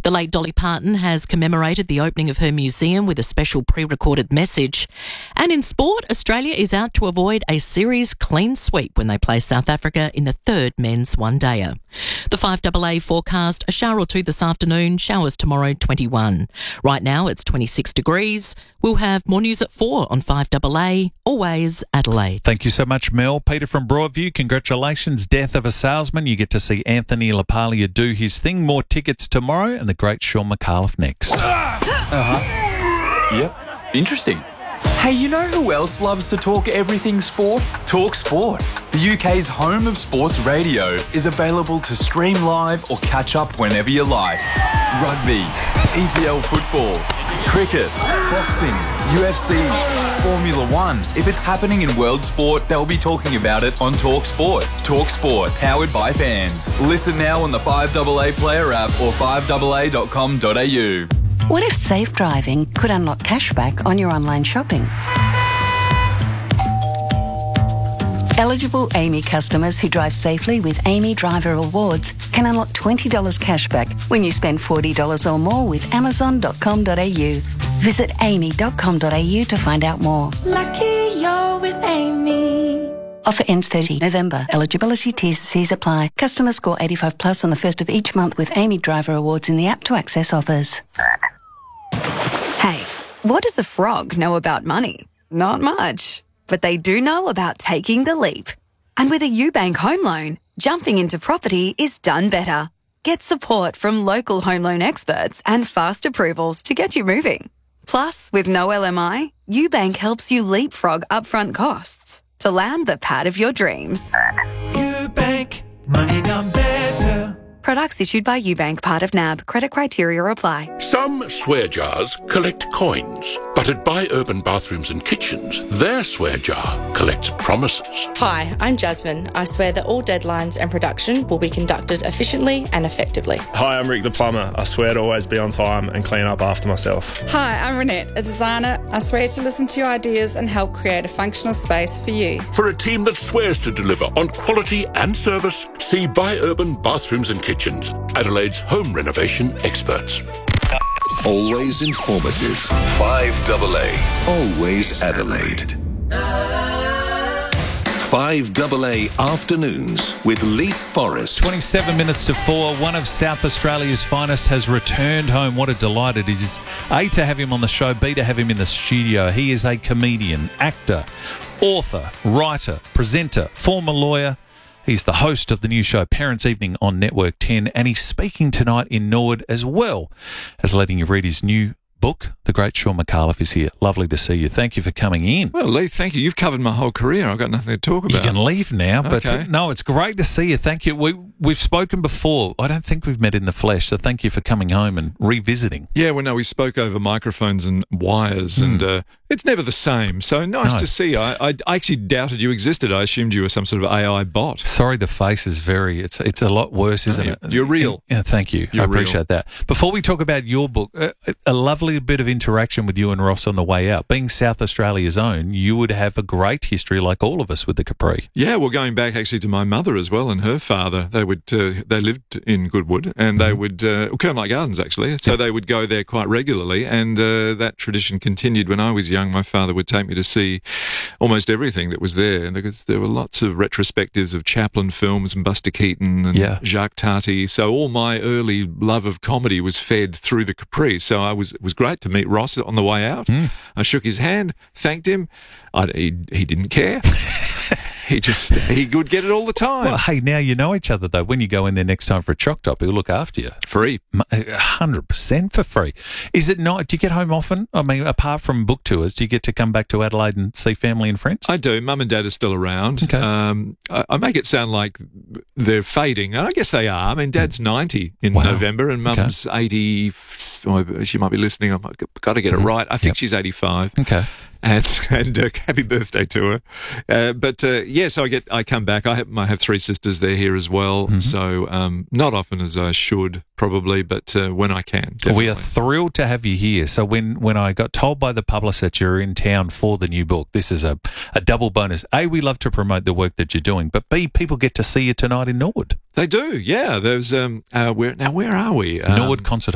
The late Dolly Parton has commemorated the opening of her museum with a special pre-recorded message. And in sport, Australia is out to avoid a series clean sweep when they play South Africa in the third men's one-dayer. The 5AA forecast, a shower or two this afternoon, showers tomorrow 21. Right now it's 26 degrees. We'll have more news at 4 on 5AA, always Adelaide. Thank you so much, Mel. Peter from Broadview, congratulations. Death of a Salesman. You get to see Anthony LaPaglia do his thing. More tickets tomorrow, and the great Sean McAuliffe next. Yep. Interesting. Hey, you know who else loves to talk everything sport? Talk Sport. The UK's home of sports radio is available to stream live or catch up whenever you like. Rugby, EPL football, cricket, boxing, UFC, Formula One. If it's happening in world sport, they'll be talking about it on Talk Sport. Talk Sport, powered by fans. Listen now on the 5AA Player app or 5AA.com.au. What if safe driving could unlock cashback on your online shopping? Eligible AAMI customers who drive safely with AAMI Driver Rewards can unlock $20 cashback when you spend $40 or more with Amazon.com.au. Visit aami.com.au to find out more. Lucky you're with AAMI. Offer ends 30 November. Eligibility T's and C's apply. Customers score 85 plus on the first of each month with AAMI Driver Rewards in the app to access offers. Hey, what does a frog know about money? Not much. But they do know about taking the leap. And with a UBank home loan, jumping into property is done better. Get support from local home loan experts and fast approvals to get you moving. Plus, with no LMI, UBank helps you leapfrog upfront costs to land the pad of your dreams. UBank, money done better. Products issued by UBank, part of NAB. Credit criteria apply. Some swear jars collect coins, but at Buy Urban Bathrooms and Kitchens, their swear jar collects promises. Hi, I'm Jasmine. I swear that all deadlines and production will be conducted efficiently and effectively. Hi, I'm Rick the plumber. I swear to always be on time and clean up after myself. Hi, I'm Renette, a designer. I swear to listen to your ideas and help create a functional space for you. For a team that swears to deliver on quality and service, see Buy Urban Bathrooms and Kitchens, Adelaide's home renovation experts. Always informative. 5AA. Always Adelaide. 5AA Afternoons with Leith Forrest. 27 minutes to 4. One of South Australia's finest has returned home. What a delight it is. A, to have him on the show. B, to have him in the studio. He is a comedian, actor, author, writer, presenter, former lawyer. He's the host of the new show Parents Evening on Network 10, and he's speaking tonight in Norwood as well as letting you read his new book. The great Sean McAuliffe is here. Lovely to see you. Thank you for coming in. Well, Lee, thank you. You've covered my whole career. I've got nothing to talk about. You can leave now, but Okay. no, it's great to see you. Thank you. We've spoken before. I don't think we've met in the flesh, so thank you for coming home and revisiting. Yeah, well, no, we spoke over microphones and wires, and it's never the same. So nice to see you. I actually doubted you existed. I assumed you were some sort of AI bot. Sorry, the face is it's a lot worse, isn't it? You're real. Yeah, thank you. I appreciate that. Before we talk about your book, a lovely bit of interaction with you and Ross on the way out. Being South Australia's own, you would have a great history like all of us with the Capri. Yeah, well, going back actually to my mother as well and her father, they lived in Goodwood, and they would Kernlight Gardens actually. So they would go there quite regularly, and that tradition continued when I was young. My father would take me to see almost everything that was there, because there were lots of retrospectives of Chaplin films and Buster Keaton and Jacques Tati. So all my early love of comedy was fed through the Capri. So it was great to meet Ross on the way out. I shook his hand, thanked him. He didn't care. He would get it all the time. Well, hey, now you know each other, though. When you go in there next time for a choc top, he'll look after you. Free. 100% for free. Is it not? Do you get home often? I mean, apart from book tours, do you get to come back to Adelaide and see family and friends? I do. Mum and Dad are still around. Okay. I make it sound like they're fading. I guess they are. I mean, Dad's 90 in November, and Mum's 80. Oh, she might be listening. I've got to get it right. I think she's 85. Okay. And happy birthday to her. So I come back. I have three sisters. They're here as well. So not often as I should, probably, but when I can, definitely. We are thrilled to have you here. So when I got told by the publicist you're in town for the new book, this is a double bonus. A, we love to promote the work that you're doing, but B, people get to see you tonight in Norwood. They do, yeah. There's where are we? Norwood Concert